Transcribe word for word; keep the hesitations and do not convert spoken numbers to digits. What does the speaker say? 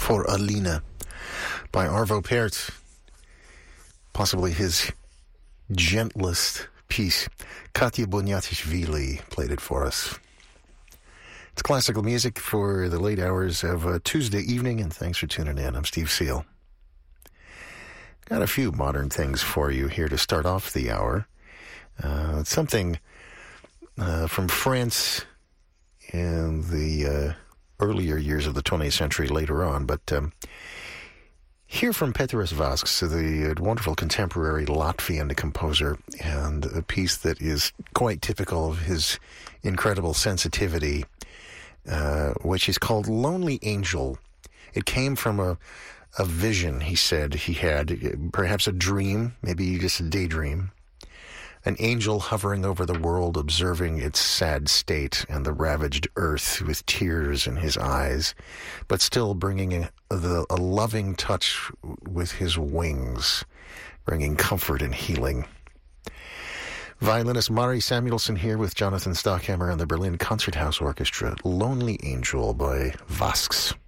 For Alina by Arvo Pärt, possibly his gentlest piece. Katya Boniatishvili played it for us. It's classical music for the late hours of uh, Tuesday evening, and thanks for tuning in. I'm Steve Seal. Got a few modern things for you here to start off the hour. Uh, something uh, from France in the uh, earlier years of the twentieth century later on, but um, hear from Peteris Vasks, the wonderful contemporary Latvian composer, and a piece that is quite typical of his incredible sensitivity, uh, which is called Lonely Angel. It came from a, a vision, he said he had, perhaps a dream, maybe just a daydream. An angel hovering over the world, observing its sad state and the ravaged earth with tears in his eyes, but still bringing a, the, a loving touch with his wings, bringing comfort and healing. Violinist Mari Samuelson here with Jonathan Stockhammer and the Berlin Concerthouse Orchestra, Lonely Angel by Vasks.